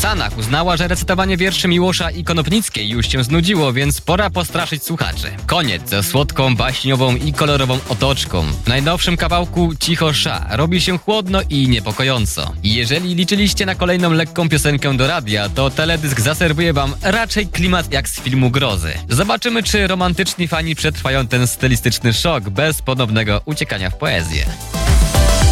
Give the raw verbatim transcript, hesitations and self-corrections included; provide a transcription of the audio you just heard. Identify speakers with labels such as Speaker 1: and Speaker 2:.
Speaker 1: Sanach uznała, że recytowanie wierszy Miłosza i Konopnickiej już się znudziło, więc pora postraszyć słuchaczy. Koniec ze słodką, baśniową i kolorową otoczką. W najnowszym kawałku Cicho Sza robi się chłodno i niepokojąco. I jeżeli liczyliście na kolejną lekką piosenkę do radia, to teledysk zaserwuje wam raczej klimat jak z filmu grozy. Zobaczymy, czy romantyczni fani przetrwają ten stylistyczny szok bez ponownego uciekania w poezję.